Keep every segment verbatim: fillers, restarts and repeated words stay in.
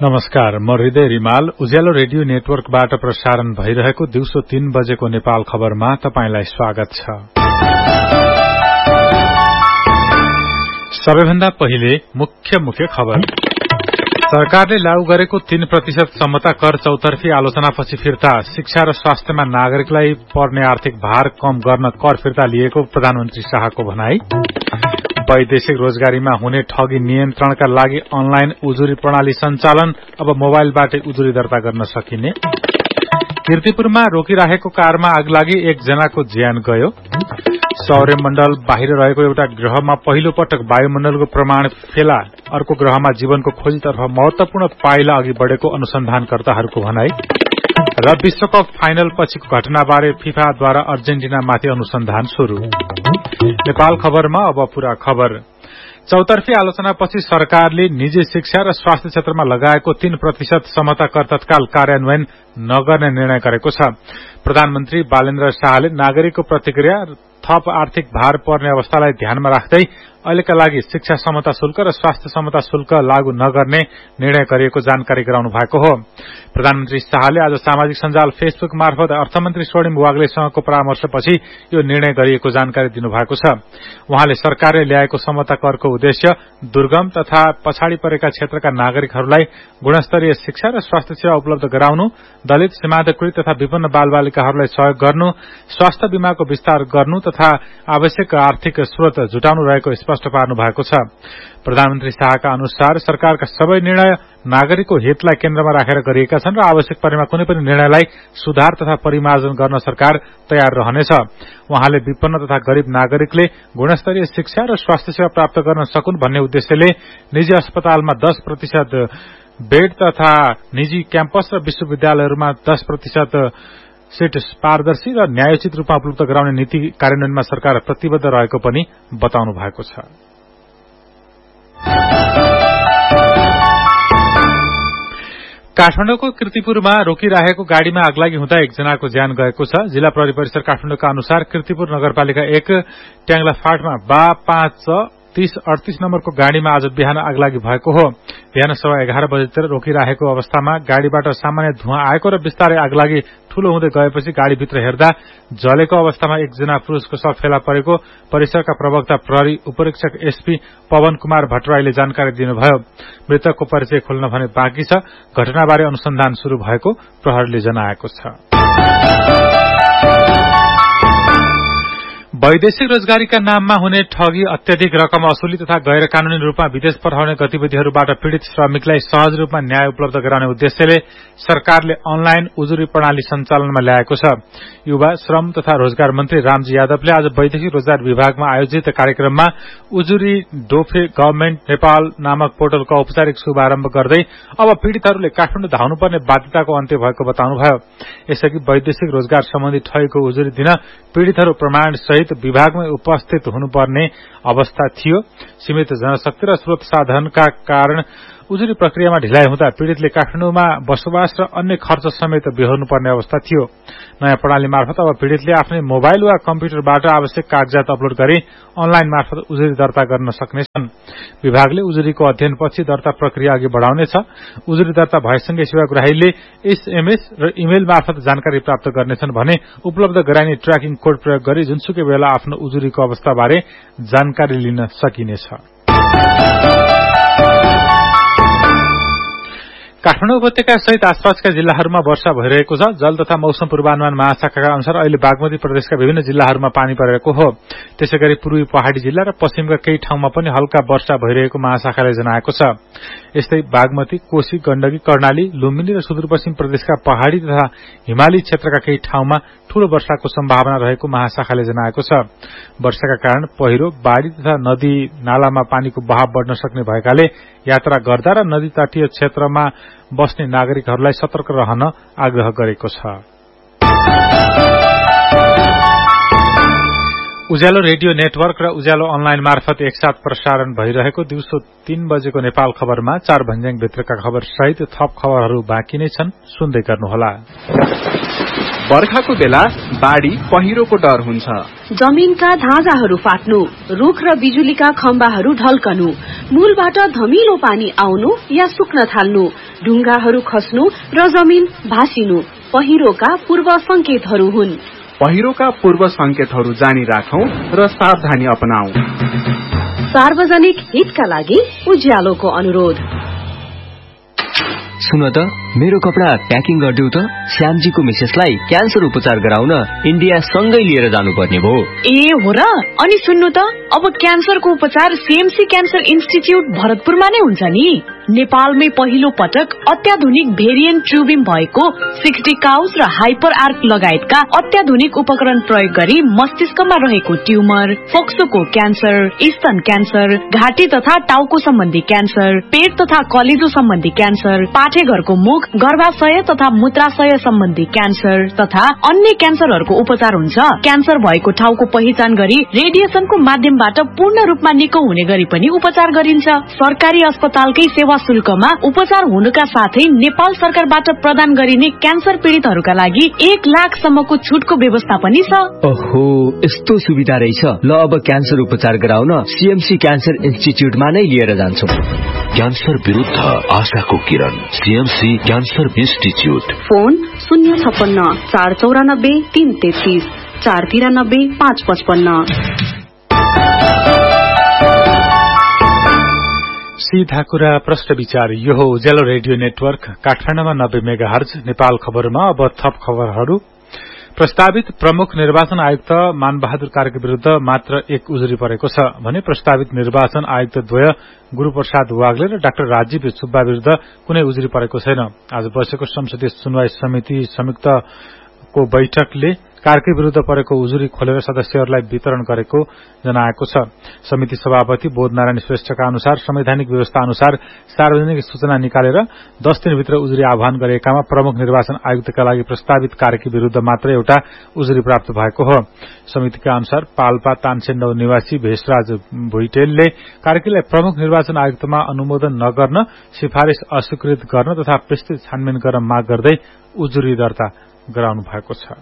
नमस्कार, म हृदय रिमाल। उज्यालो रेडियो नेटवर्कबाट प्रसारण भइरहेको दिउँसो तीन बजेको नेपाल खबरमा तपाईंलाई स्वागत छ। सबैभन्दा पहिले मुख्य मुख्य खबर। सरकारले लागू गरेको तीन प्रतिशत समता कर चौतर्फी आलोचनापछि फिर्ता। शिक्षा र स्वास्थ्यमा नागरिकलाई पर्ने आर्थिक भार कम गर्न कर फिर्ता लिएको प्रधानमन्त्री शाहको भनाई। वैदेशिक रोजगारीमा हुने ठगी नियन्त्रणका लागि अनलाइन उजुरी प्रणाली सञ्चालन, अब मोबाइलबाटै उजुरी दर्ता गर्न सकिने। कीर्तिपुरमा रोकिराखेको कारमा आगलागी, एकजनाको ज्यान गयो। सौर्यमण्डल बाहिर रहेको एउटा ग्रहमा पहिलो पटक वायुमण्डलको प्रमाण फेला, अर्को ग्रहमा जीवनको खोजीतर्फ महत्वपूर्ण पाइला अघि बढ़ेको अनुसन्धानकर्ताहरूको भनाई। र विश्वकप फाइनल पछिको घटनाबारे फिफाद्वारा अर्जेन्टिनामाथि अनुसन्धान शुरू। नेपाल खबरमा अब पूरा खबर। चौतर्फी आलोचनापछि सरकारले निजी शिक्षा र स्वास्थ्य क्षेत्रमा लगाएको तीन प्रतिशत समता कर तत्काल कार्यान्वयन नगर्ने निर्णय गरेको छ। प्रधानमन्त्री बालेन्द्र शाहले नागरिकको प्रतिक्रिया थप आर्थिक भार पर्ने अवस्थालाई ध्यानमा राख्दै अहिलेका लागि शिक्षा समता शुल्क र स्वास्थ्य समता शुल्क लागू नगर्ने निर्णय गरिएको जानकारी गराउनु भएको हो। प्रधानमन्त्री शाहले आज सामाजिक सञ्जाल फेसबुक मार्फत अर्थमन्त्री स्वर्णिम वाग्लेसँगको परामर्शपछि यो निर्णय गरिएको जानकारी दिनुभएको छ। उहाँले सरकारले ल्याएको समता करको उद्देश्य दुर्गम तथा पछाडि परेका क्षेत्रका नागरिकहरूलाई गुणस्तरीय शिक्षा र स्वास्थ्य सेवा उपलब्ध गराउनु, दलित, सीमान्तकृत तथा विपन्न बालबालिकाहरूलाई सहयोग गर्नु, स्वास्थ्य बीमाको विस्तार गर्नु तथा आवश्यक आर्थिक स्रोत जुटाउनु रहेको स्पष्ट पार्नु भएको छ। प्रधानमन्त्री शाहका अनुसार सरकारका सबै निर्णय नागरिकको हितलाई केन्द्रमा राखेर गरिएका छन् र आवश्यक परेमा कुनै पनि निर्णयलाई सुधार तथा परिमार्जन गर्न सरकार तयार रहनेछ। उहाँले विपन्न तथा गरीब नागरिकले गुणस्तरीय शिक्षा र स्वास्थ्य सेवा प्राप्त गर्न सकुन् भन्ने उद्देश्यले निजी अस्पतालमा दस प्रतिशत बेड तथा निजी क्याम्पस र विश्वविद्यालयहरूमा दस प्रतिशत सीट पारदर्शी र न्यायोचित रूपमा उपलब्ध गराउने नीति कार्यान्वयनमा सरकार प्रतिबद्ध रहेको पनि बताउनु भएको छ। काठमाडौँको कीर्तिपुरमा रोकिराखेको गाड़ीमा आगलागी हुँदा एकजनाको ज्यान गएको छ। जिल्ला प्रहरी परिसर काठमाडौँका अनुसार कीर्तिपुर नगरपालिका एक ट्याङ्ला फाँटमा बा पाँच तीस अडतीस नम्बरको गाड़ीमा आज बिहान आगलागी भएको हो। बिहान सवा एघार बजेतिर रोकिराखेको अवस्थामा गाड़ीबाट सामान्य धुवाँ आएको र बिस्तारै आगलागी ठूलो हुँदै गएपछि गाड़ीभित्र हेर्दा जलेको अवस्थामा एकजना पुरुषको शव फेला परेको परिसरका प्रवक्ता प्रहरी उपरीक्षक एसपी पवन कुमार भट्टराईले जानकारी दिनुभयो। मृतकको परिचय खोल्न भने बाँकी छ। घटनाबारे अनुसन्धान शुरू भएको प्रहरीले जनाएको छ। वैदेशिक रोजगारीका नाममा हुने ठगी, अत्यधिक रकम असुली तथा गैर कानूनी रूपमा विदेश पठाउने गतिविधिहरूबाट पीड़ित श्रमिकलाई सहज रूपमा न्याय उपलब्ध गराउने उद्देश्यले सरकारले अनलाइन उजुरी प्रणाली सञ्चालनमा ल्याएको छ। युवा श्रम तथा रोजगार मन्त्री रामजी यादवले आज वैदेशिक रोजगार विभागमा आयोजित कार्यक्रममा उजुरी डोफे गभर्नमेन्ट नेपाल नामक पोर्टलको औपचारिक शुभारम्भ गर्दै अब पीड़ितहरूले काठमाडौँ धाउनुपर्ने बाध्यताको अन्त्य भएको बताउनुभयो। यसअघि वैदेशिक रोजगार सम्बन्धी ठगीको उजुरी दिन पीड़ितहरू प्रमाण सहित विभागमै उपस्थित हुनुपर्ने अवस्था थियो। सीमित जनशक्ति र स्रोत साधनका कारण उजुरी प्रक्रियामा ढिलाइ हुँदा पीड़ितले काठमाडौँमा बसोबास र अन्य खर्च समेत बेहोर्नुपर्ने अवस्था थियो। नयाँ प्रणाली मार्फत अब पीड़ितले आफ्नै मोबाइल वा कम्प्युटरबाट आवश्यक कागजात अपलोड गरी अनलाइन मार्फत उजुरी दर्ता गर्न सक्नेछन्। विभागले उजुरीको अध्ययनपछि दर्ता प्रक्रिया अघि बढ़ाउनेछ। उजुरी दर्ता भएसँगै सेवाग्राहीले एसएमएस र इमेल मार्फत जानकारी प्राप्त गर्नेछन् भने उपलब्ध गराइने ट्र्याकिङ कोड प्रयोग गरी जुनसुकै बेला आफ्नो उजुरीको अवस्थाबारे जानकारी लिन सकिनेछ। काठमाडौँ उपत्यका सहित आसपासका जिल्लाहरूमा वर्षा भइरहेको छ। जल तथा मौसम पूर्वानुमान महाशाखाका अनुसार अहिले बागमती प्रदेशका विभिन्न जिल्लाहरूमा पानी परेको हो। त्यसैगरी पूर्वी पहाड़ी जिल्ला र पश्चिमका केही ठाउँमा पनि हल्का वर्षा भइरहेको महाशाखाले जनाएको छ। यस्तै बागमती, कोशी, गण्डकी, कर्णाली, लुम्बिनी र सुदूरपश्चिम प्रदेशका पहाड़ी तथा हिमाली क्षेत्रका केही ठाउँमा ठूलो वर्षाको सम्भावना रहेको महाशाखाले जनाएको छ। वर्षाका कारण पहिरो, बाढ़ी तथा नदी नालामा पानीको बहाव बढ़न सक्ने भएकाले यात्रा गर्दा र नदी तटीय क्षेत्रमा बस्ने नागरिकहरूलाई सतर्क रहन आग्रह गरेको छ। उज्यालो रेडियो नेटवर्क र उज्यालो अनलाइन मार्फत एकसाथ प्रसारण भइरहेको दिउँसो तीन बजेको नेपाल खबरमा चार भन्ज्याङ भित्रका खबर सहित थप खबरहरू बाँकी नै छन्, सुन्दै गर्नुहोला। बर्खाको बेला बाढ़ी पहिरोको डर हुन्छ। जमिनका धाजाहरू फाट्नु, रुख र बिजुलीका खम्बाहरू ढल्कनु, मूलबाट धमिलो पानी आउनु या सुक्न थाल्नु, ढुङ्गाहरू खस्नु र जमिन भासिनु पहिरोका पूर्व संकेतहरू हुन्। पहिरोका पूर्व संकेतहरू जानी राखौं र सावधानी अपनाऊ। सार्वजनिक हितका लागि उज्यालोको अनुरोध। सुन त मेरो कपडा प्याकिङ गरिदेऊ त। श्यामजीको मिसेसलाई क्यान्सर उपचार गराउन इन्डिया सँगै लिएर जानुपर्ने भो। ए हो र? अनि सुन्नु त, अब क्यान्सरको उपचार सीएमसी क्यान्सर इन्स्टिच्युट भरतपुरमा नै हुन्छ नि। नेपालमै पहिलो पटक अत्याधुनिक भेरिएन्ट ट्युबिम भएको सिक्सटी काउस र हाइपर आर्क लगायतका अत्याधुनिक उपकरण प्रयोग गरी मस्तिष्कमा रहेको ट्युमर, फोक्सोको क्यान्सर, स्तन क्यान्सर, घाँटी तथा टाउको सम्बन्धी क्यान्सर, पेट तथा कलेजो सम्बन्धी क्यान्सर, पाठेघरको मुख, गर्भाशय तथा मूत्राशय सम्बन्धी क्यान्सर तथा अन्य क्यान्सरहरूको उपचार हुन्छ। क्यान्सर भएको ठाउँको पहिचान गरी रेडिएसनको माध्यमबाट पूर्ण रूपमा निको हुने गरी पनि उपचार गरिन्छ। सरकारी अस्पतालकै सेवा शुल्कमा उपचार हुनुका साथै नेपाल सरकारबाट प्रदान गरिने क्यान्सर पीड़ितहरूका लागि एक लाख सम्मको छुटको व्यवस्था पनि छ। ओहो, यस्तो सुविधा रहेछ। ल अब क्यान्सर उपचार गराउन सीएमसी क्यान्सर इन्स्टिच्युटमा नै लिएर जान्छौं। क्यान्सर विरुद्ध आशाको किरण, सीएमसी क्यान्सर इन्स्टिच्युट। फोन शून्य छप्पन्न चार चौरानब्बे तीन तेत्तीस चार तिरानब्बे पाँच पचपन्न। सीधा कुरा प्रश्न विचार। यो हो उज्यालो रेडियो नेटवर्क काठमाडौँमा नब्बे मेगा हर्ज। नेपाल खबरमा अब थप खबरहरू। प्रस्तावित प्रमुख निर्वाचन आयुक्त मानबहादुर कार्की विरूद्ध मात्र एक उजुरी परेको छ भने प्रस्तावित निर्वाचन आयुक्त द्वय गुरूप्रसाद वाग्ले र डाक्टर राजीव सुब्बा विरूद्ध कुनै उजुरी परेको छैन। आज बसेको संसदीय सुनवाई समिति संयुक्तको बैठकले कार्की विरूद्ध परेको उजुरी खोलेर सदस्यहरूलाई वितरण गरेको जनाएको छ। समिति सभापति बोधनारायण श्रेष्ठका अनुसार संवैधानिक व्यवस्था अनुसार सार्वजनिक सूचना निकालेर दस दिनभित्र उजुरी आह्वान गरिएकामा प्रमुख निर्वाचन आयुक्तका लागि प्रस्तावित कार्की विरूद्ध मात्र एउटा उजुरी प्राप्त भएको हो। समितिका अनुसार पाल्पा तानसेन निवासी भेषराज भुइटेलले कार्कीलाई प्रमुख निर्वाचन आयुक्तमा अनुमोदन नगर्न, सिफारिश अस्वीकृत गर्न तथा विस्तृत छानबिन गर्न माग गर्दै उजुरी दर्ता गराउनु भएको छ।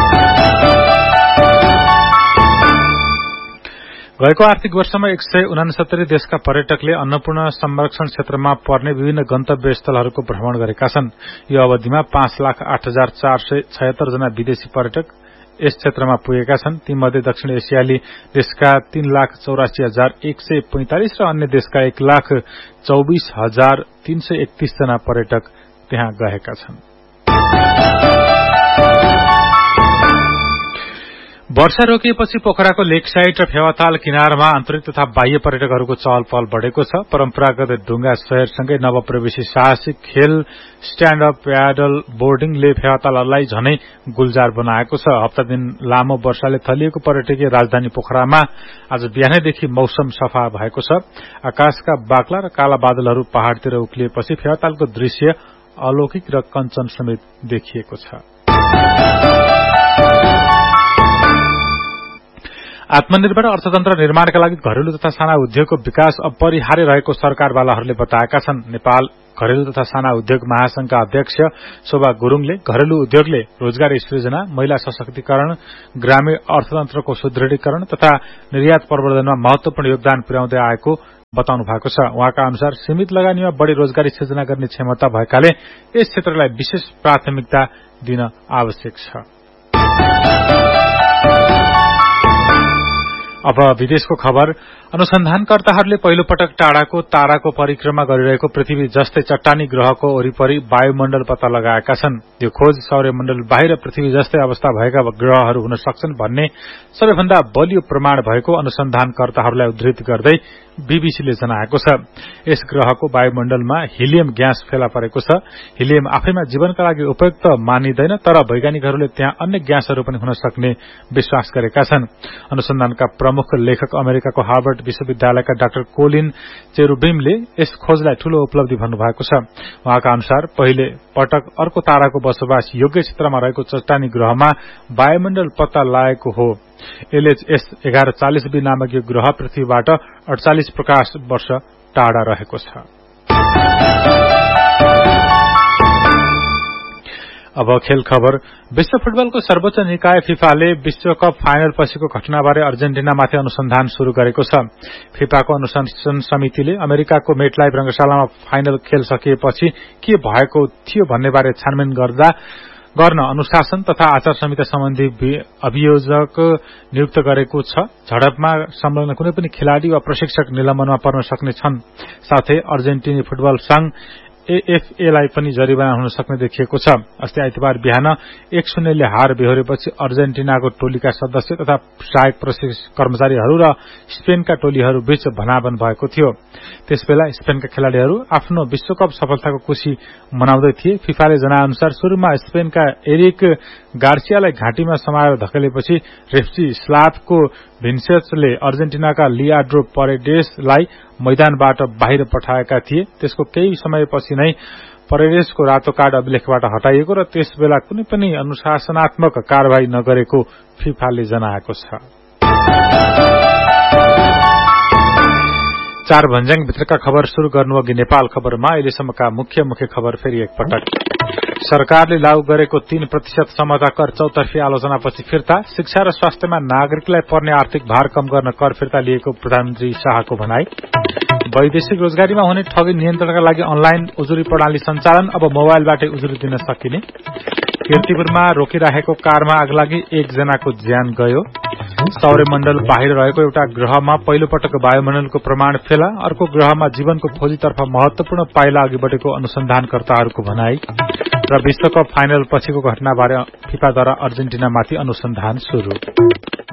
गएको आर्थिक वर्षमा एक सय उनासत्तरी देशका पर्यटकले अन्नपूर्ण संरक्षण क्षेत्रमा पर्ने विभिन्न गन्तव्य स्थलहरूको भ्रमण गरेका छन्। यो अवधिमा पाँच लाख आठ हजार चार सय छयत्तर जना विदेशी पर्यटक यस क्षेत्रमा पुगेका छन्। तीमध्ये दक्षिण एसियाली देशका तीन लाख चौरासी हजार एक सय पैंतालिस र अन्य देशका एक लाख चौबिस हजार तीन सय एकतीस जना पर्यटक त्यहाँ गएका छन्। वर्षा रोकिएपछि पोखराको लेक साइड र फेवाताल किनारमा आन्तरिक तथा बाह्य पर्यटकहरूको चहल पहल बढ़ेको छ। परम्परागत ढुंगा शहरसँगै नवप्रवेशी साहसिक खेल स्ट्याण्ड अप प्याडल बोर्डिङले फेवाताललाई झनै गुलजार बनाएको छ। हप्ता दिन लामो वर्षाले थलिएको पर्यटकीय राजधानी पोखरामा आज बिहानैदेखि मौसम सफा भएको छ। आकाशका बाक्ला र काला बादलहरू पहाड़तिर उक्लिएपछि फेवातालको दृश्य अलौकिक र कञ्चन समेत देखिएको छ। आत्मनिर्भर अर्थतन्त्र निर्माणका लागि घरेलु तथा साना उद्योगको विकास अपरिहार्य रहेको सरकारवालाहरूले बताएका छन्। नेपाल घरेलु तथा साना उद्योग महासंघका अध्यक्ष शोभा गुरूङले घरेलु उद्योगले रोजगारी सृजना, महिला सशक्तिकरण, ग्रामीण अर्थतन्त्रको सुदृढीकरण तथा निर्यात प्रवर्धनमा महत्वपूर्ण योगदान पुर्याउँदै आएको बताउनु भएको छ। उहाँका अनुसार सीमित लगानीमा बढ़ी रोजगारी सृजना गर्ने क्षमता भएकाले यस क्षेत्रलाई विशेष प्राथमिकता दिन आवश्यक छ। अब विदेशको खबर। अनुसन्धानकर्ताहरूले पहिलो पटक टाढाको ताराको परिक्रमा गरिरहेको पृथ्वी जस्तै चट्टानी ग्रहको वरिपरि वायुमण्डल पत्ता लगाएका छन्। यो खोज सौर्यमण्डल बाहिर पृथ्वी जस्तै अवस्था भएका ग्रहहरू हुन सक्छन् भन्ने सबैभन्दा बलियो प्रमाण भएको अनुसन्धानकर्ताहरूलाई उद्धृत गर्दै बीबीसीले जनाएको छ। यस ग्रहको वायुमण्डलमा हिलियम ग्यास फेला परेको छ। हिलियम आफैमा जीवनका लागि उपयुक्त मानिँदैन, तर वैज्ञानिकहरूले त्यहाँ अन्य ग्यासहरू पनि हुन सक्ने विश्वास गरेका छन्। अनुसन्धानका प्रमुख लेखक अमेरिकाको हार्वर्ड विश्वविद्यालयका डाक्टर कोलिन चेरुबिमले यस खोजलाई ठूलो उपलब्धि भन्नुभएको छ। उहाँका अनुसार पहिले पटक अर्को ताराको बसोबास योग्य क्षेत्रमा रहेको चट्टानी ग्रहमा वायुमण्डल पत्ता लागेको हो। एलएचएस एघार चालिस बी नामक यो ग्रह पृथ्वीबाट अडचालिस प्रकाश वर्ष टाढा रहेको छ। अब खेल खबर। विश्व फुटबलको सर्वोच्च निकाय फिफाले विश्वकप फाइनल पछिको घटनाबारे अर्जेन्टिनामाथि अनुसन्धान शुरू गरेको छ। फिफाको अनुशासन समितिले अमेरिकाको मेटलाइफ रंगशालामा फाइनल खेल सकिएपछि के भएको थियो भन्नेबारे छानबिन गर्दा गर्न अनुशासन तथा आचार संहिता सम्बन्धी अभियोजक नियुक्त गरेको छ। झडपमा संलग्न कुनै पनि खेलाड़ी वा प्रशिक्षक निलम्बनमा पर्न सक्ने छन्। साथै अर्जेन्टिनी फुटबल संघ एएफए लाई पनि जरिवाना हुन सक्ने देखिएको छ। अस्ति आइतबार बिहान एक शून्यले हार बेहोरेपछि अर्जेन्टिनाको टोलीका सदस्य तथा सहायक प्रशिक्षक कर्मचारीहरू र स्पेनका टोलीहरू बीच भनाभन भएको थियो। त्यसबेला स्पेनका खेलाड़ीहरू आफ्नो विश्वकप सफलताको खुशी मनाउँदै थिए। फिफाले जनाएअनुसार शुरूमा स्पेनका एरिक गार्सियालाई घाँटीमा समाएर धकेलेपछि रेफ्री स्लाभको भिन्सेसले अर्जेन्टिनाका लियाड्रो परेडेसलाई मैदानबाट बाहिर पठाएका थिए। त्यसको केही समयपछि नै परेडेसको रातो कार्ड अभिलेखबाट हटाइएको र त्यसबेला कुनै पनि अनुशासनात्मक कारबाही नगरेको फिफाले जनाएको छ। चार भन्ज्याङ भित्रका खबर शुरू गर्नुअघि नेपाल खबरमा अहिलेसम्मका मुख्य मुख्य खबर फेरि एकपटक। सरकारले लागू गरेको तीन प्रतिशत समता कर चौतर्फी आलोचनापछि फिर्ता। शिक्षा र स्वास्थ्यमा नागरिकलाई पर्ने आर्थिक भार कम गर्न कर फिर्ता लिएको प्रधानमन्त्री शाहको भनाई। वैदेशिक रोजगारीमा हुने ठगी नियन्त्रणका लागि अनलाइन उजुरी प्रणाली सञ्चालन, अब मोबाइलबाटै उजुरी दिन सकिने। कीर्तिपुरमा रोकिराखेको कारमा आगलागी, एकजनाको ज्यान गयो। सौर्यमण्डल बाहिर रहेको एउटा ग्रहमा पहिलो पटक वायुमण्डलको प्रमाण फेला। अर्को ग्रहमा जीवनको खोजीतर्फ महत्वपूर्ण पाइला अघि बढेको अनुसन्धानकर्ताहरूको भनाई। र विश्वकप फाइनल पछिको घटनाबारे फिफाद्वारा अर्जेन्टिनामाथि अनुसन्धान शुरू।